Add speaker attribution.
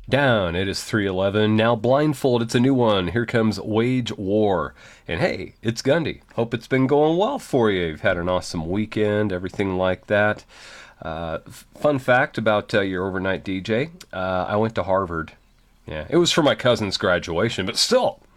Speaker 1: Down, it is 311. Now blindfold, it's a new one. Here comes Wage War. And hey, it's Gundy. Hope it's been going well for you. You've had an awesome weekend, everything like that. Fun fact about your overnight DJ. I went to Harvard. Yeah, it was for my cousin's graduation, but still,